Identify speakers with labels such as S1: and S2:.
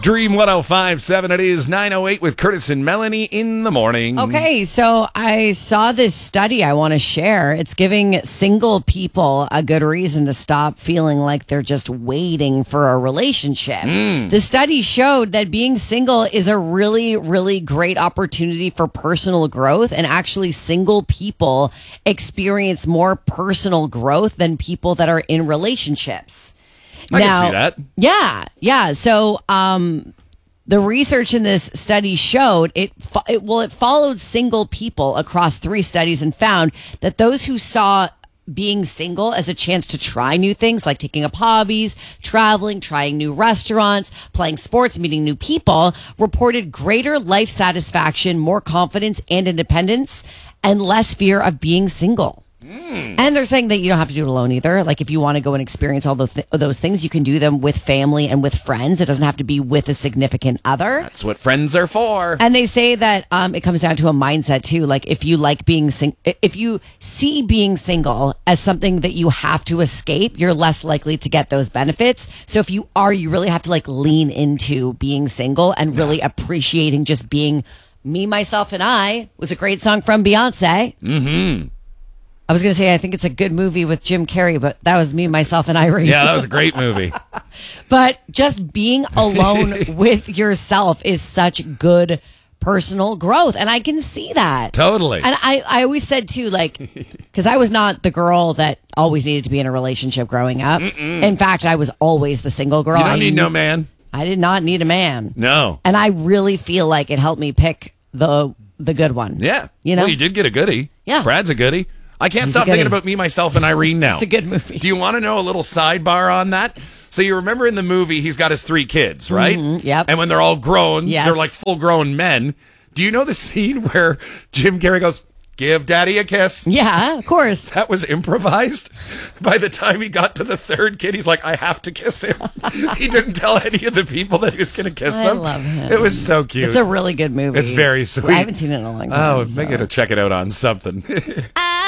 S1: Dream 105.7. It is 9:08 with Curtis and Melanie in the morning.
S2: Okay, so I saw this study I want to share. It's giving single people a good reason to stop feeling like they're just waiting for a relationship. The study showed that being single is a really, really great opportunity for personal growth, and actually single people experience more personal growth than people that are in relationships.
S1: I can see that.
S2: Yeah. So, the research in this study showed it followed single people across 3 studies and found that those who saw being single as a chance to try new things like taking up hobbies, traveling, trying new restaurants, playing sports, meeting new people, reported greater life satisfaction, more confidence and independence, and less fear of being single. And they're saying that you don't have to do it alone either. Like if you want to go and experience all those things, you can do them with family and with friends. It doesn't have to be with a significant other.
S1: That's what friends are for.
S2: And they say that it comes down to a mindset too. Like if you like being if you see being single as something that you have to escape, you're less likely to get those benefits. So if you are, you really have to like lean into being single and really appreciating just being me, myself, and I. Was a great song from Beyonce.
S1: Mm-hmm.
S2: I was going to say, I think it's a good movie with Jim Carrey, but that was Me, Myself, and Irene.
S1: Yeah, that was a great movie.
S2: But just being alone with yourself is such good personal growth. And I can see that.
S1: Totally.
S2: And I always said, too, like, because I was not the girl that always needed to be in a relationship growing up. In fact, I was always the single girl.
S1: You don't need no man.
S2: I did not need a man.
S1: No.
S2: And I really feel like it helped me pick the good one.
S1: Yeah.
S2: You know?
S1: Well, you did get a goodie.
S2: Yeah.
S1: Brad's a goodie. I can't stop thinking about Me, Myself, and Irene now.
S2: It's a good movie.
S1: Do you want to know a little sidebar on that? So you remember in the movie, he's got his 3 kids, right?
S2: Yep.
S1: And when they're all grown,
S2: Yes.
S1: they're like full-grown men. Do you know the scene where Jim Carrey goes, "Give Daddy a kiss"?
S2: Yeah, of course.
S1: That was improvised. By the time he got to the 3rd kid, he's like, "I have to kiss him." He didn't tell any of the people that he was going to kiss them.
S2: I love him.
S1: It was so cute.
S2: It's a really good movie.
S1: It's very sweet.
S2: I haven't seen it in a long time.
S1: Oh, make it to check it out on something.